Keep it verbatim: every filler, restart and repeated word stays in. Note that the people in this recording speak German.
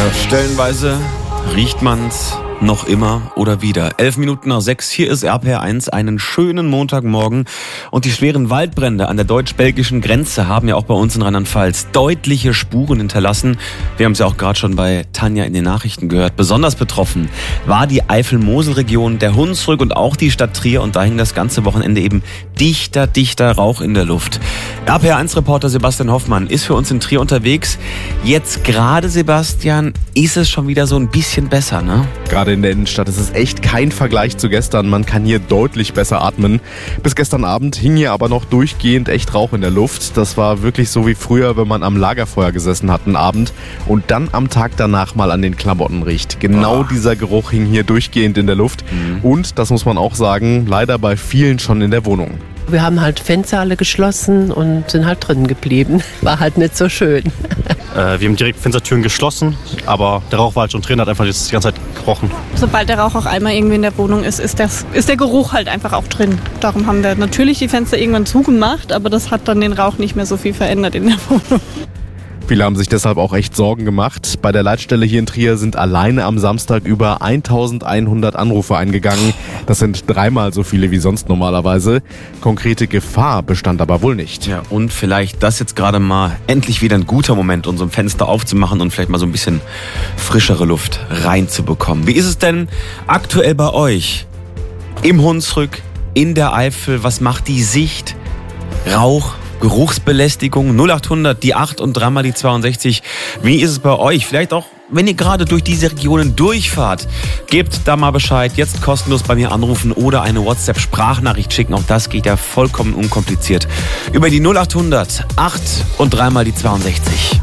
Stellenweise riecht man's noch immer oder wieder. Elf Minuten nach sechs, hier ist R P R eins, einen schönen Montagmorgen. Und die schweren Waldbrände an der deutsch-belgischen Grenze haben ja auch bei uns in Rheinland-Pfalz deutliche Spuren hinterlassen. Wir haben es ja auch gerade schon bei Tanja in den Nachrichten gehört. Besonders betroffen war die Eifel-Mosel-Region, der Hunsrück und auch die Stadt Trier. Und da hing das ganze Wochenende eben dichter, dichter Rauch in der Luft. R P R eins-Reporter Sebastian Hoffmann ist für uns in Trier unterwegs. Jetzt gerade, Sebastian, ist es schon wieder so ein bisschen besser, ne? Gerade in der Innenstadt ist es echt kein Vergleich zu gestern. Man kann hier deutlich besser atmen. Bis gestern Abend hing hier aber noch durchgehend echt Rauch in der Luft. Das war wirklich so wie früher, wenn man am Lagerfeuer gesessen hat, einen Abend und dann am Tag danach mal an den Klamotten riecht. Genau oh. dieser Geruch hing hier durchgehend in der Luft. Mhm. Und, das muss man auch sagen, leider bei vielen schon in der Wohnung. Wir haben halt Fenster alle geschlossen und sind halt drinnen geblieben. War halt nicht so schön. Äh, wir haben direkt Fenstertüren geschlossen, aber der Rauch war halt schon drin, hat einfach jetzt die ganze Zeit gerochen. Sobald der Rauch auch einmal irgendwie in der Wohnung ist, ist, das, ist der Geruch halt einfach auch drin. Darum haben wir natürlich die Fenster irgendwann zugemacht, aber das hat dann den Rauch nicht mehr so viel verändert in der Wohnung. Viele haben sich deshalb auch echt Sorgen gemacht. Bei der Leitstelle hier in Trier sind alleine am Samstag über eintausendeinhundert Anrufe eingegangen. Das sind dreimal so viele wie sonst normalerweise. Konkrete Gefahr bestand aber wohl nicht. Ja, und vielleicht das jetzt gerade mal endlich wieder ein guter Moment, um so ein Fenster aufzumachen und vielleicht mal so ein bisschen frischere Luft reinzubekommen. Wie ist es denn aktuell bei euch? Im Hunsrück, in der Eifel, was macht die Sicht? Rauch? Geruchsbelästigung, null achthundert, die acht und dreimal die zweiundsechzig. Wie ist es bei euch? Vielleicht auch, wenn ihr gerade durch diese Regionen durchfahrt. Gebt da mal Bescheid. Jetzt kostenlos bei mir anrufen oder eine WhatsApp-Sprachnachricht schicken. Auch das geht ja vollkommen unkompliziert. Über die null achthundert, acht und dreimal die zweiundsechzig.